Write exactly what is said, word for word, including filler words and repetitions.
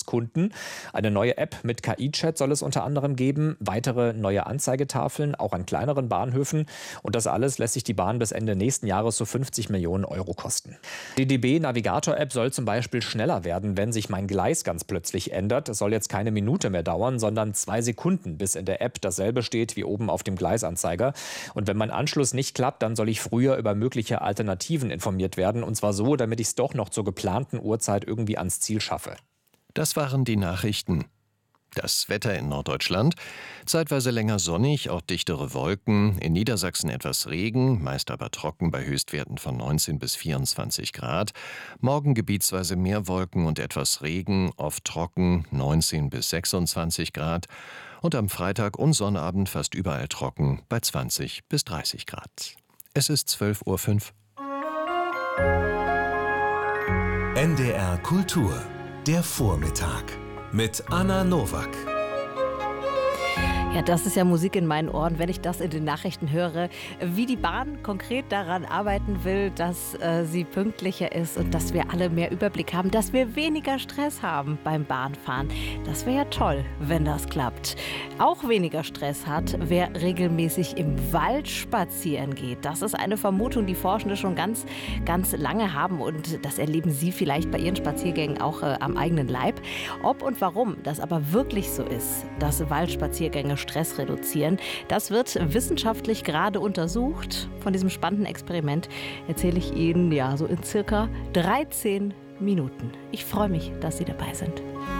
Kunden. Eine neue App mit K I-Chat soll es unter anderem geben, weitere neue Anzeigetafeln, auch an kleineren Bahnhöfen. Und das alles lässt sich die Bahn bis Ende nächsten Jahres so fünfzig Millionen Euro kosten. Die D B Navigator-App soll zum Beispiel schneller werden, wenn sich mein Gleis ganz plötzlich ändert. Es soll jetzt keine Minute mehr dauern, sondern zwei Sekunden, bis in der App dasselbe steht wie oben auf dem Gleisanzeiger. Und wenn mein Anschluss nicht klappt, dann soll ich früher über mögliche Alternativen informiert werden. Und zwar so, damit ich es doch noch zur geplanten Uhrzeit irgendwie ans Ziel schaffe. Das waren die Nachrichten. Das Wetter in Norddeutschland: zeitweise länger sonnig, auch dichtere Wolken, in Niedersachsen etwas Regen, meist aber trocken bei Höchstwerten von neunzehn bis vierundzwanzig Grad. Morgen gebietsweise mehr Wolken und etwas Regen, oft trocken, neunzehn bis sechsundzwanzig Grad. Und am Freitag und Sonnabend fast überall trocken bei zwanzig bis dreißig Grad. Es ist zwölf Uhr fünf. N D R Kultur, der Vormittag mit Anna Nowak. Ja, das ist ja Musik in meinen Ohren, wenn ich das in den Nachrichten höre, wie die Bahn konkret daran arbeiten will, dass äh, sie pünktlicher ist und dass wir alle mehr Überblick haben, dass wir weniger Stress haben beim Bahnfahren. Das wäre ja toll, wenn das klappt. Auch weniger Stress hat, wer regelmäßig im Wald spazieren geht. Das ist eine Vermutung, die Forschende schon ganz, ganz lange haben, und das erleben Sie vielleicht bei Ihren Spaziergängen auch äh, am eigenen Leib. Ob und warum das aber wirklich so ist, dass Waldspaziergänge Stress reduzieren, das wird wissenschaftlich gerade untersucht. Von diesem spannenden Experiment erzähle ich Ihnen ja so in circa dreizehn Minuten. Ich freue mich, dass Sie dabei sind.